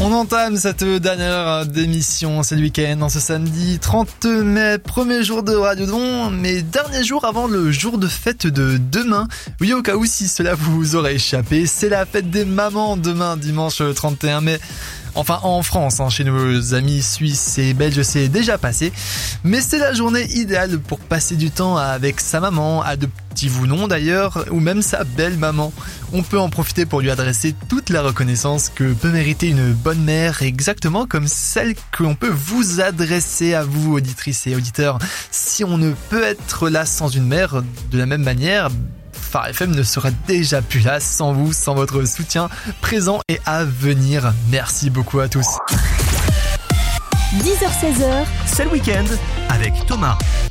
On entame cette dernière émission, c'est le week-end, en ce samedi 30 mai, premier jour de Radiodon, mais dernier jour avant le jour de fête de demain. Oui, au cas où si cela vous aurait échappé, c'est la fête des mamans demain, dimanche 31 mai. Enfin, en France, chez nos amis suisses et belges, c'est déjà passé. Mais c'est la journée idéale pour passer du temps avec sa maman, adoptive ou non d'ailleurs, ou même sa belle maman. On peut en profiter pour lui adresser toute la reconnaissance que peut mériter une bonne mère, exactement comme celle que l'on peut vous adresser à vous, auditrices et auditeurs. Si on ne peut être là sans une mère, de la même manière, Phare FM ne sera déjà plus là sans vous, sans votre soutien présent et à venir. Merci beaucoup à tous. 10h-16h, c'est le week-end avec Thomas.